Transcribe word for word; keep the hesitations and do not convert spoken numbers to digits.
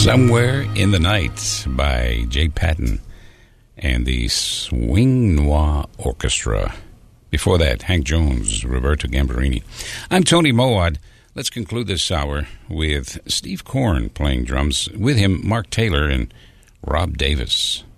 Somewhere in the Night by Jay Patton and the Swing Noir Orchestra. Before that, Hank Jones, Roberto Gambarini. I'm Tony Mowat. Let's conclude this hour with Steve Korn playing drums. With him, Mark Taylor and Rob Davis.